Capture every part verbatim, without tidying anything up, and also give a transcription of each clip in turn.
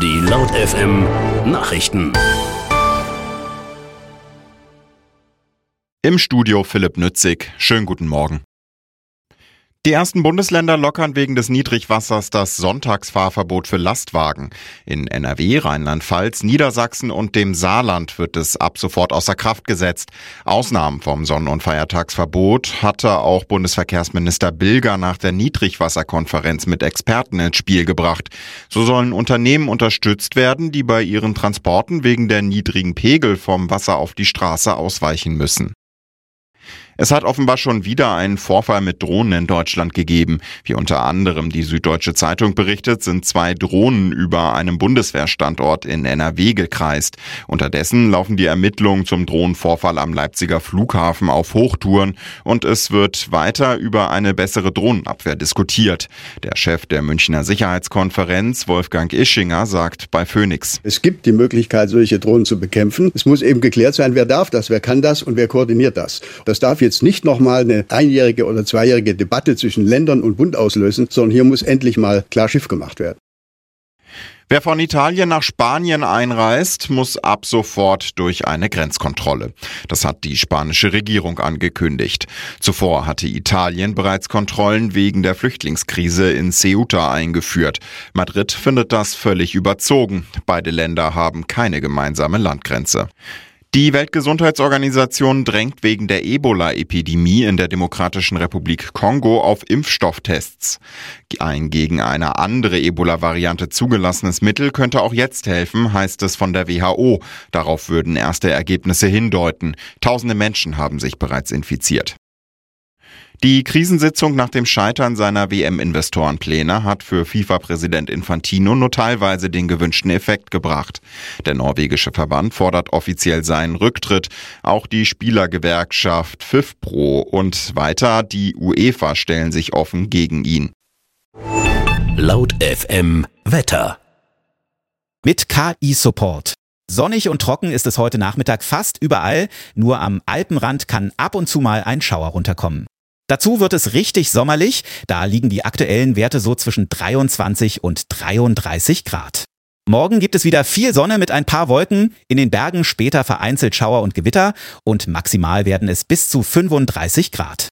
Die Laut F M Nachrichten. Im Studio Philipp Nützig. Schönen guten Morgen. Die ersten Bundesländer lockern wegen des Niedrigwassers das Sonntagsfahrverbot für Lastwagen. In N R W, Rheinland-Pfalz, Niedersachsen und dem Saarland wird es ab sofort außer Kraft gesetzt. Ausnahmen vom Sonn- und Feiertagsverbot hatte auch Bundesverkehrsminister Bilger nach der Niedrigwasserkonferenz mit Experten ins Spiel gebracht. So sollen Unternehmen unterstützt werden, die bei ihren Transporten wegen der niedrigen Pegel vom Wasser auf die Straße ausweichen müssen. Es hat offenbar schon wieder einen Vorfall mit Drohnen in Deutschland gegeben. Wie unter anderem die Süddeutsche Zeitung berichtet, sind zwei Drohnen über einem Bundeswehrstandort in N R W gekreist. Unterdessen laufen die Ermittlungen zum Drohnenvorfall am Leipziger Flughafen auf Hochtouren und es wird weiter über eine bessere Drohnenabwehr diskutiert. Der Chef der Münchner Sicherheitskonferenz, Wolfgang Ischinger, sagt bei Phoenix: Es gibt die Möglichkeit, solche Drohnen zu bekämpfen. Es muss eben geklärt sein, wer darf das, wer kann das und wer koordiniert das. Das darf jetzt nicht nochmal eine einjährige oder zweijährige Debatte zwischen Ländern und Bund auslösen, sondern hier muss endlich mal klar Schiff gemacht werden. Wer von Italien nach Spanien einreist, muss ab sofort durch eine Grenzkontrolle. Das hat die spanische Regierung angekündigt. Zuvor hatte Italien bereits Kontrollen wegen der Flüchtlingskrise in Ceuta eingeführt. Madrid findet das völlig überzogen. Beide Länder haben keine gemeinsame Landgrenze. Die Weltgesundheitsorganisation drängt wegen der Ebola-Epidemie in der Demokratischen Republik Kongo auf Impfstofftests. Ein gegen eine andere Ebola-Variante zugelassenes Mittel könnte auch jetzt helfen, heißt es von der W H O. Darauf würden erste Ergebnisse hindeuten. Tausende Menschen haben sich bereits infiziert. Die Krisensitzung nach dem Scheitern seiner W M-Investorenpläne hat für FIFA-Präsident Infantino nur teilweise den gewünschten Effekt gebracht. Der norwegische Verband fordert offiziell seinen Rücktritt. Auch die Spielergewerkschaft FIFPro und weiter die UEFA stellen sich offen gegen ihn. Laut F M Wetter. Mit K I-Support. Sonnig und trocken ist es heute Nachmittag fast überall. Nur am Alpenrand kann ab und zu mal ein Schauer runterkommen. Dazu wird es richtig sommerlich, da liegen die aktuellen Werte so zwischen dreiundzwanzig und dreiunddreißig Grad. Morgen gibt es wieder viel Sonne mit ein paar Wolken, in den Bergen später vereinzelt Schauer und Gewitter und maximal werden es bis zu fünfunddreißig Grad.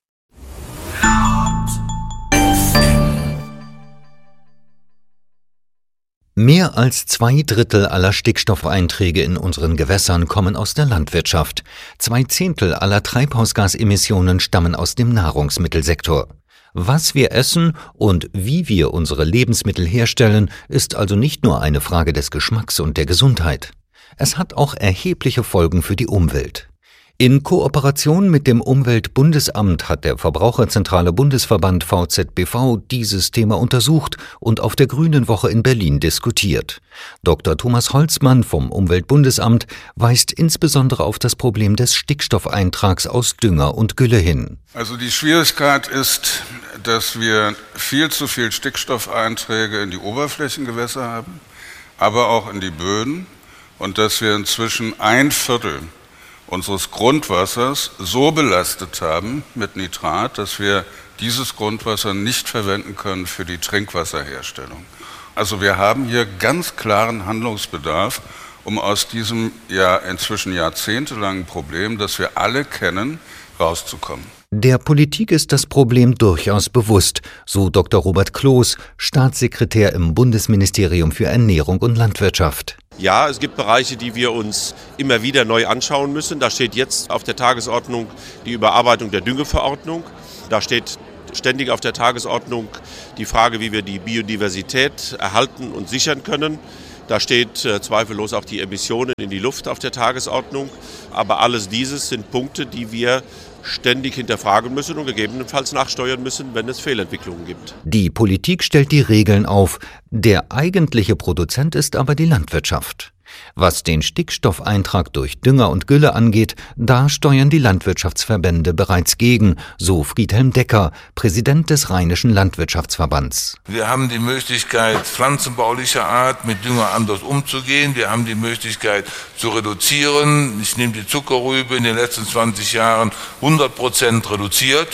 Mehr als zwei Drittel aller Stickstoffeinträge in unseren Gewässern kommen aus der Landwirtschaft. Zwei Zehntel aller Treibhausgasemissionen stammen aus dem Nahrungsmittelsektor. Was wir essen und wie wir unsere Lebensmittel herstellen, ist also nicht nur eine Frage des Geschmacks und der Gesundheit. Es hat auch erhebliche Folgen für die Umwelt. In Kooperation mit dem Umweltbundesamt hat der Verbraucherzentrale Bundesverband V Z B V dieses Thema untersucht und auf der Grünen Woche in Berlin diskutiert. Doktor Thomas Holzmann vom Umweltbundesamt weist insbesondere auf das Problem des Stickstoffeintrags aus Dünger und Gülle hin. Also die Schwierigkeit ist, dass wir viel zu viel Stickstoffeinträge in die Oberflächengewässer haben, aber auch in die Böden und dass wir inzwischen ein Viertel unseres Grundwassers so belastet haben mit Nitrat, dass wir dieses Grundwasser nicht verwenden können für die Trinkwasserherstellung. Also wir haben hier ganz klaren Handlungsbedarf, um aus diesem ja inzwischen jahrzehntelangen Problem, das wir alle kennen, rauszukommen. Der Politik ist das Problem durchaus bewusst, so Doktor Robert Kloß, Staatssekretär im Bundesministerium für Ernährung und Landwirtschaft. Ja, es gibt Bereiche, die wir uns immer wieder neu anschauen müssen. Da steht jetzt auf der Tagesordnung die Überarbeitung der Düngeverordnung. Da steht ständig auf der Tagesordnung die Frage, wie wir die Biodiversität erhalten und sichern können. Da steht äh, zweifellos auch die Emissionen in die Luft auf der Tagesordnung. Aber alles dieses sind Punkte, die wir ständig hinterfragen müssen und gegebenenfalls nachsteuern müssen, wenn es Fehlentwicklungen gibt. Die Politik stellt die Regeln auf. Der eigentliche Produzent ist aber die Landwirtschaft. Was den Stickstoffeintrag durch Dünger und Gülle angeht, da steuern die Landwirtschaftsverbände bereits gegen, so Friedhelm Decker, Präsident des Rheinischen Landwirtschaftsverbands. Wir haben die Möglichkeit, pflanzenbaulicher Art mit Dünger anders umzugehen. Wir haben die Möglichkeit zu reduzieren. Ich nehme die Zuckerrübe in den letzten zwanzig Jahren hundert Prozent reduziert.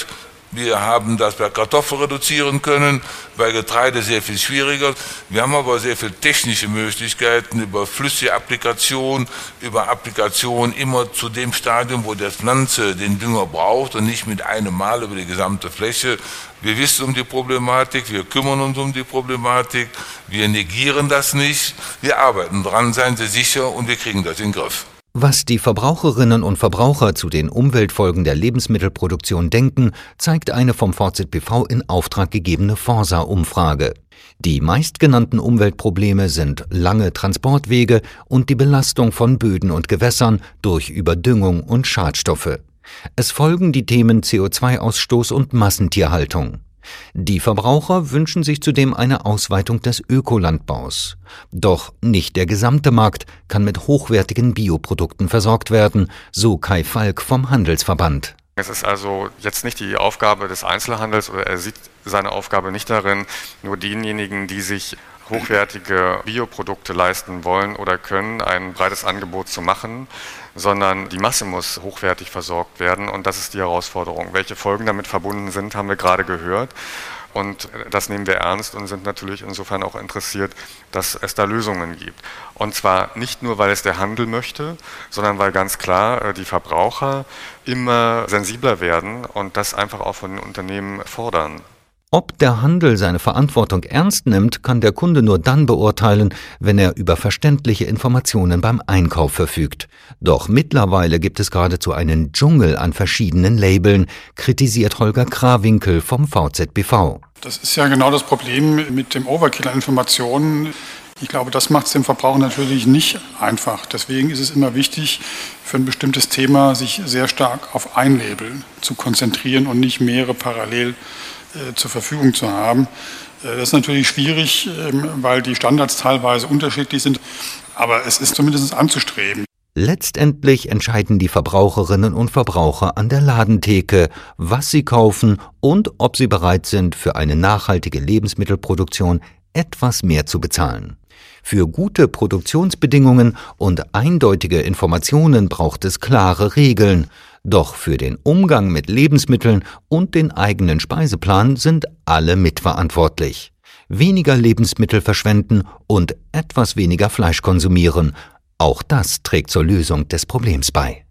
Wir haben das bei Kartoffeln reduzieren können, bei Getreide sehr viel schwieriger. Wir haben aber sehr viele technische Möglichkeiten über flüssige Applikation, über Applikation immer zu dem Stadium, wo der Pflanze den Dünger braucht und nicht mit einem Mal über die gesamte Fläche. Wir wissen um die Problematik, wir kümmern uns um die Problematik, wir negieren das nicht, wir arbeiten dran, seien Sie sicher, und wir kriegen das in den Griff. Was die Verbraucherinnen und Verbraucher zu den Umweltfolgen der Lebensmittelproduktion denken, zeigt eine vom V Z B V in Auftrag gegebene Forsa-Umfrage. Die meistgenannten Umweltprobleme sind lange Transportwege und die Belastung von Böden und Gewässern durch Überdüngung und Schadstoffe. Es folgen die Themen C O zwei Ausstoß und Massentierhaltung. Die Verbraucher wünschen sich zudem eine Ausweitung des Ökolandbaus. Doch nicht der gesamte Markt kann mit hochwertigen Bioprodukten versorgt werden, so Kai Falk vom Handelsverband. Es ist also jetzt nicht die Aufgabe des Einzelhandels, oder er sieht seine Aufgabe nicht darin, nur denjenigen, die sich hochwertige Bioprodukte leisten wollen oder können, ein breites Angebot zu machen, sondern die Masse muss hochwertig versorgt werden, und das ist die Herausforderung. Welche Folgen damit verbunden sind, haben wir gerade gehört, und das nehmen wir ernst und sind natürlich insofern auch interessiert, dass es da Lösungen gibt. Und zwar nicht nur, weil es der Handel möchte, sondern weil ganz klar die Verbraucher immer sensibler werden und das einfach auch von den Unternehmen fordern. Ob der Handel seine Verantwortung ernst nimmt, kann der Kunde nur dann beurteilen, wenn er über verständliche Informationen beim Einkauf verfügt. Doch mittlerweile gibt es geradezu einen Dschungel an verschiedenen Labeln, kritisiert Holger Krawinkel vom V Z B V. Das ist ja genau das Problem mit dem Overkill an Informationen. Ich glaube, das macht es dem Verbraucher natürlich nicht einfach. Deswegen ist es immer wichtig, für ein bestimmtes Thema sich sehr stark auf ein Label zu konzentrieren und nicht mehrere parallel äh, zur Verfügung zu haben. Äh, das ist natürlich schwierig, äh, weil die Standards teilweise unterschiedlich sind, aber es ist zumindest anzustreben. Letztendlich entscheiden die Verbraucherinnen und Verbraucher an der Ladentheke, was sie kaufen und ob sie bereit sind, für eine nachhaltige Lebensmittelproduktion etwas mehr zu bezahlen. Für gute Produktionsbedingungen und eindeutige Informationen braucht es klare Regeln. Doch für den Umgang mit Lebensmitteln und den eigenen Speiseplan sind alle mitverantwortlich. Weniger Lebensmittel verschwenden und etwas weniger Fleisch konsumieren. Auch das trägt zur Lösung des Problems bei.